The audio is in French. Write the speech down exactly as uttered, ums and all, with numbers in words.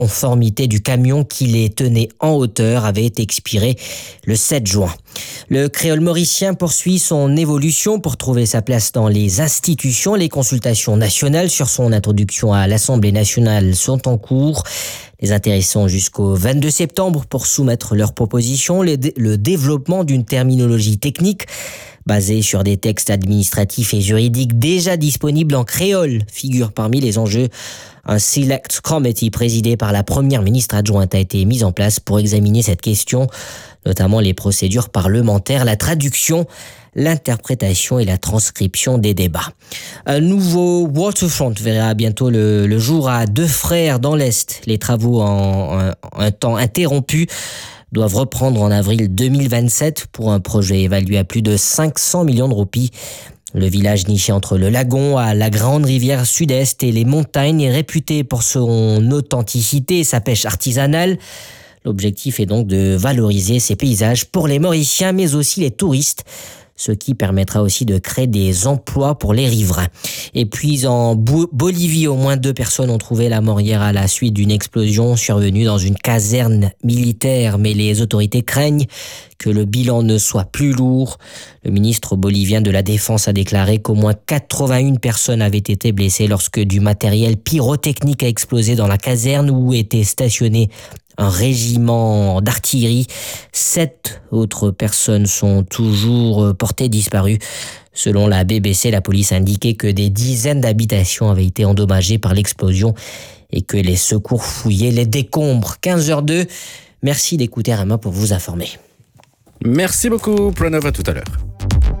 conformité du camion qui les tenait en hauteur avait expiré le sept juin. Le créole mauricien poursuit son évolution pour trouver sa place dans les institutions. Les consultations nationales sur son introduction à l'Assemblée nationale sont en cours. Les intéressés ont jusqu'au vingt-deux septembre pour soumettre leurs propositions. Le, dé- le développement d'une terminologie technique basée sur des textes administratifs et juridiques déjà disponibles en créole figure parmi les enjeux. Un Select Committee présidé par la première ministre adjointe a été mis en place pour examiner cette question, notamment les procédures parlementaires, la traduction, l'interprétation et la transcription des débats. Un nouveau waterfront verra bientôt le, le jour à Deux Frères dans l'Est. Les travaux en un, un temps interrompu doivent reprendre en avril deux mille vingt-sept pour un projet évalué à plus de cinq cents millions de roupies. Le village niché entre le lagon à la grande rivière sud-est et les montagnes est réputé pour son authenticité et sa pêche artisanale. L'objectif est donc de valoriser ces paysages pour les Mauriciens mais aussi les touristes, ce qui permettra aussi de créer des emplois pour les riverains. Et puis en Bo- Bolivie, au moins deux personnes ont trouvé la mort hier à la suite d'une explosion survenue dans une caserne militaire, mais les autorités craignent que le bilan ne soit plus lourd. Le ministre bolivien de la Défense a déclaré qu'au moins quatre-vingt-une personnes avaient été blessées lorsque du matériel pyrotechnique a explosé dans la caserne où était stationné un régiment d'artillerie. Sept autres personnes sont toujours portées disparues. Selon la B B C, la police indiquait que des dizaines d'habitations avaient été endommagées par l'explosion et que les secours fouillaient les décombres. quinze heures deux. Merci d'écouter Rama pour vous informer. Merci beaucoup, Pranav, à tout à l'heure.